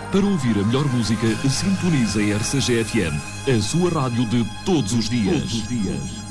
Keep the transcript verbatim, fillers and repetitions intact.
Para ouvir a melhor música, sintonize a R C G F M, a sua rádio de todos os dias. Todos os dias.